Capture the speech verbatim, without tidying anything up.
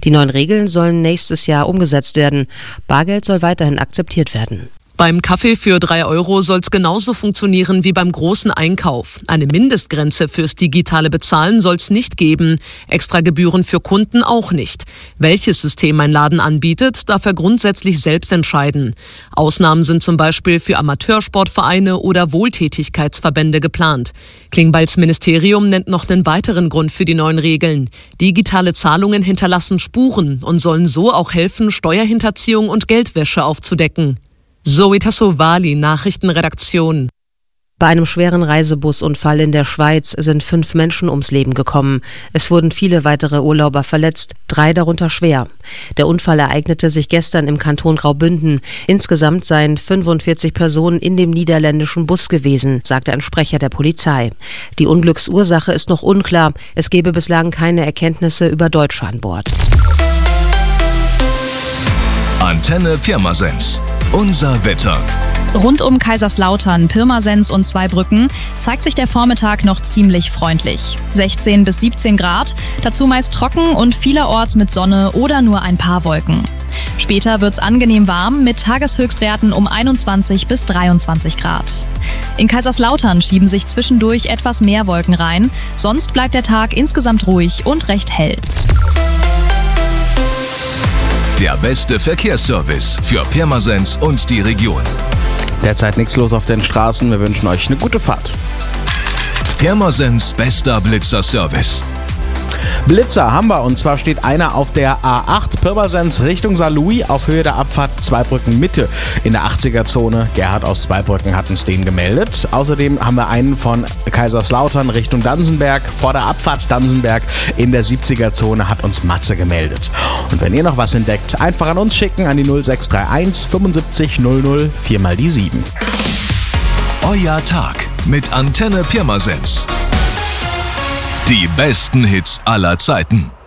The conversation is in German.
Die neuen Regeln sollen nächstes Jahr umgesetzt werden. Bargeld soll weiterhin akzeptiert werden. Beim Kaffee für drei Euro soll es genauso funktionieren wie beim großen Einkauf. Eine Mindestgrenze fürs digitale Bezahlen soll es nicht geben. Extra Gebühren für Kunden auch nicht. Welches System ein Laden anbietet, darf er grundsätzlich selbst entscheiden. Ausnahmen sind zum Beispiel für Amateursportvereine oder Wohltätigkeitsverbände geplant. Klingbeils Ministerium nennt noch einen weiteren Grund für die neuen Regeln. Digitale Zahlungen hinterlassen Spuren und sollen so auch helfen, Steuerhinterziehung und Geldwäsche aufzudecken. Zoe Tassovali, Nachrichtenredaktion. Bei einem schweren Reisebusunfall in der Schweiz sind fünf Menschen ums Leben gekommen. Es wurden viele weitere Urlauber verletzt, drei darunter schwer. Der Unfall ereignete sich gestern im Kanton Graubünden. Insgesamt seien fünfundvierzig Personen in dem niederländischen Bus gewesen, sagte ein Sprecher der Polizei. Die Unglücksursache ist noch unklar. Es gebe bislang keine Erkenntnisse über Deutsche an Bord. Antenne Pirmasens. Unser Wetter. Rund um Kaiserslautern, Pirmasens und Zweibrücken zeigt sich der Vormittag noch ziemlich freundlich. sechzehn bis siebzehn Grad, dazu meist trocken und vielerorts mit Sonne oder nur ein paar Wolken. Später wird's angenehm warm mit Tageshöchstwerten um einundzwanzig bis dreiundzwanzig Grad. In Kaiserslautern schieben sich zwischendurch etwas mehr Wolken rein, sonst bleibt der Tag insgesamt ruhig und recht hell. Der beste Verkehrsservice für Pirmasens und die Region. Derzeit nichts los auf den Straßen. Wir wünschen euch eine gute Fahrt. Pirmasens bester Blitzer-Service. Blitzer haben wir, und zwar steht einer auf der A acht Pirmasens Richtung Saarlouis auf Höhe der Abfahrt Zweibrücken Mitte in der achtziger-Zone. Gerhard aus Zweibrücken hat uns den gemeldet. Außerdem haben wir einen von Kaiserslautern Richtung Dansenberg vor der Abfahrt Dansenberg in der siebziger-Zone, hat uns Matze gemeldet. Und wenn ihr noch was entdeckt, einfach an uns schicken an die null sechs drei eins fünfundsiebzig null null vier mal die sieben. Euer Tag mit Antenne Pirmasens. Die besten Hits aller Zeiten.